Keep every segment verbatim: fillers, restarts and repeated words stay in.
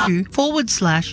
forward slash.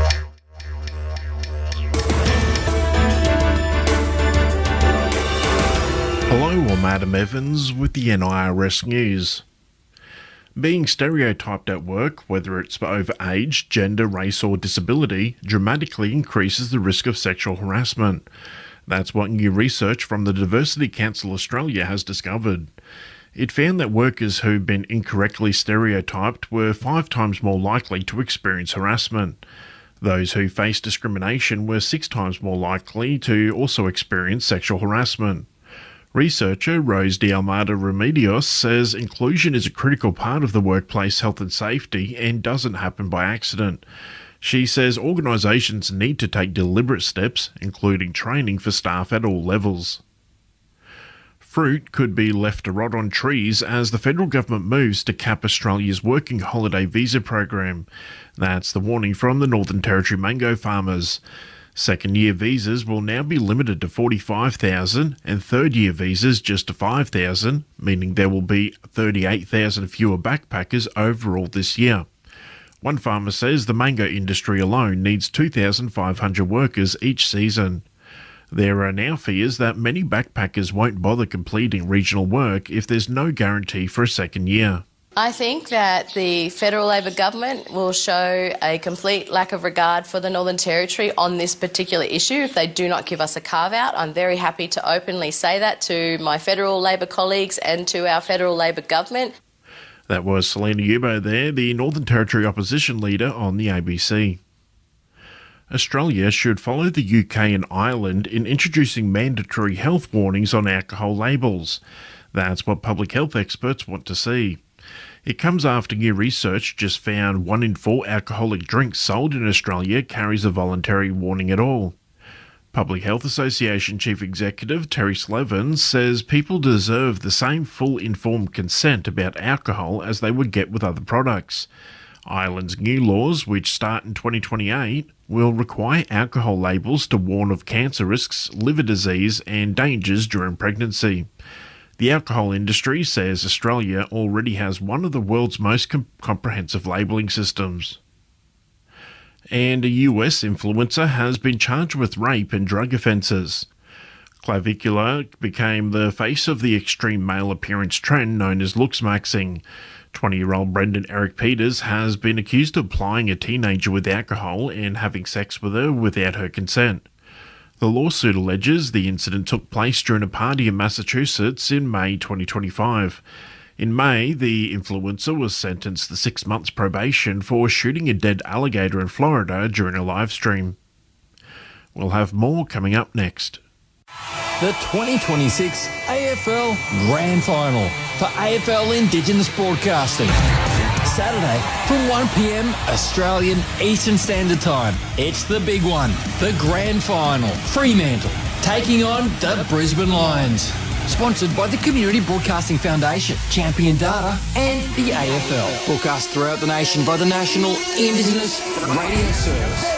Hello, I'm Adam Evans with the N I R S News. Being stereotyped at work, whether it's over age, gender, race or disability, dramatically increases the risk of sexual harassment. That's what new research from the Diversity Council Australia has discovered. It found that workers who'd been incorrectly stereotyped were five times more likely to experience harassment. Those who faced discrimination were six times more likely to also experience sexual harassment. Researcher Rose de Almeida Remedios says inclusion is a critical part of the workplace health and safety and doesn't happen by accident. She says organisations need to take deliberate steps, including training for staff at all levels. Fruit could be left to rot on trees as the federal government moves to cap Australia's working holiday visa program. That's the warning from the Northern Territory mango farmers. Second-year visas will now be limited to forty-five thousand and third-year visas just to five thousand, meaning there will be thirty-eight thousand fewer backpackers overall this year. One farmer says the mango industry alone needs two thousand five hundred workers each season. There are now fears that many backpackers won't bother completing regional work if there's no guarantee for a second year. I think that the federal Labor government will show a complete lack of regard for the Northern Territory on this particular issue if they do not give us a carve-out. I'm very happy to openly say that to my federal Labor colleagues and to our federal Labor government. That was Selena Yubo there, the Northern Territory opposition leader on the A B C. Australia should follow the U K and Ireland in introducing mandatory health warnings on alcohol labels. That's what public health experts want to see. It comes after new research just found one in four alcoholic drinks sold in Australia carries a voluntary warning at all. Public Health Association Chief Executive Terry Slevin says people deserve the same full informed consent about alcohol as they would get with other products. Ireland's new laws, which start in twenty twenty-eight, will require alcohol labels to warn of cancer risks, liver disease and dangers during pregnancy. The alcohol industry says Australia already has one of the world's most com- comprehensive labelling systems. And a U S influencer has been charged with rape and drug offences. Clavicula became the face of the extreme male appearance trend known as looksmaxing. twenty-year-old Brendan Eric Peters has been accused of plying a teenager with alcohol and having sex with her without her consent. The lawsuit alleges the incident took place during a party in Massachusetts in May twenty twenty-five. In May, the influencer was sentenced to six months probation for shooting a dead alligator in Florida during a live stream. We'll have more coming up next. The twenty twenty-six A F L Grand Final for A F L Indigenous Broadcasting. Saturday from one p m Australian Eastern Standard Time. It's the big one, the Grand Final. Fremantle taking on the Brisbane Lions. Sponsored by the Community Broadcasting Foundation, Champion Data and the A F L. Broadcast throughout the nation by the National Indigenous Radio Service.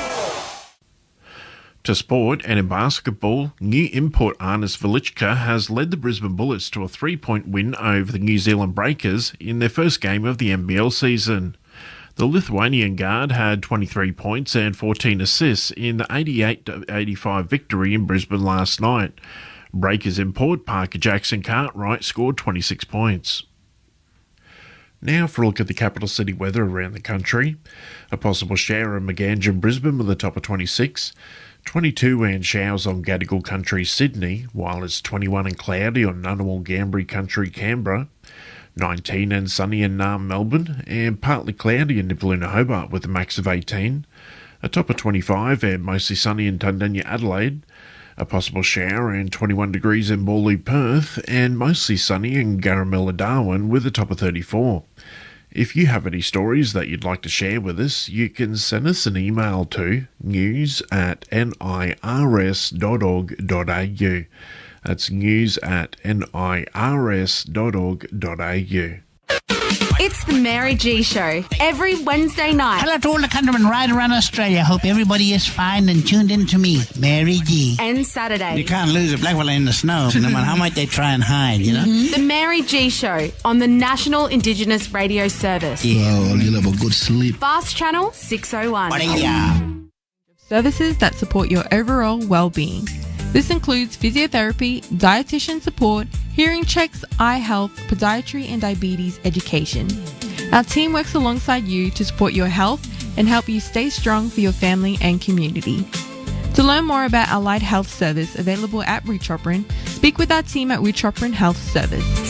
To sport, and in basketball, new import Arnis Velichka has led the Brisbane Bullets to a three-point win over the New Zealand Breakers in their first game of the N B L season. The Lithuanian guard had twenty-three points and fourteen assists in the eighty-eight to eighty-five victory in Brisbane last night. Breakers import Parker Jackson Cartwright scored twenty-six points. Now for a look at the capital city weather around the country. A possible shower in Maganja, Brisbane with a top of twenty-six. twenty-two and showers on Gadigal Country, Sydney, while it's twenty-one and cloudy on Ngunnawal Ngambri Country, Canberra. nineteen and sunny in Naarm, Melbourne, and partly cloudy in Nipaluna, Hobart with a max of eighteen. A top of twenty-five and mostly sunny in Tundanya, Adelaide. A possible shower and twenty-one degrees in Morley, Perth, and mostly sunny in Garamilla, Darwin with a top of thirty-four. If you have any stories that you'd like to share with us, you can send us an email to news at nirs dot org dot a u. That's news at nirs dot org dot a u. It's the Mary G Show, every Wednesday night. Hello to all the countrymen right around Australia. Hope everybody is fine and tuned in to me, Mary G. And Saturday. You can't lose a black fella in the snow, no matter how much they try and hide, you know? Mm-hmm. The Mary G Show on the National Indigenous Radio Service. Yeah. Oh, you'll have a good sleep. Fast Channel six oh one. Services that support your overall well-being. This includes physiotherapy, dietitian support, hearing checks, eye health, podiatry and diabetes education. Our team works alongside you to support your health and help you stay strong for your family and community. To learn more about our Allied Health Service available at Witroprin, speak with our team at Witroprin Health Service.